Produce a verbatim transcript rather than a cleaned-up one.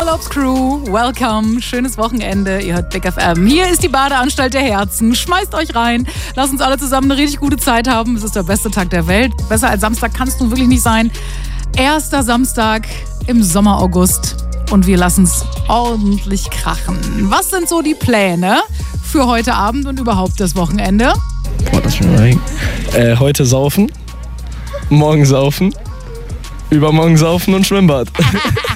Urlaubscrew, welcome, schönes Wochenende, ihr hört Big F M. Hier ist die Badeanstalt der Herzen, schmeißt euch rein, lasst uns alle zusammen eine richtig gute Zeit haben. Es ist der beste Tag der Welt, besser als Samstag kann es nun wirklich nicht sein. Erster Samstag im Sommer-August und wir lassen es ordentlich krachen. Was sind so die Pläne für heute Abend und überhaupt das Wochenende? Boah, das schon mal äh, heute saufen, morgen saufen, übermorgen saufen und Schwimmbad.